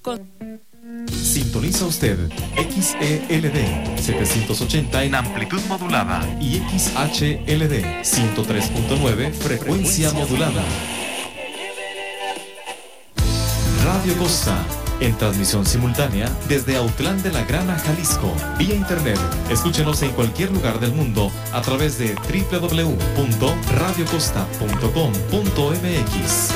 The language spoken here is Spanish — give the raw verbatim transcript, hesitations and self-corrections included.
Con... Sintoniza usted X E L D setecientos ochenta en amplitud modulada y X H L D ciento tres punto nueve frecuencia modulada. Radio Costa, en transmisión simultánea desde Autlán de la Grana, Jalisco, vía internet. Escúchenos en cualquier lugar del mundo a través de doble u doble u doble u punto radio costa punto com punto m x.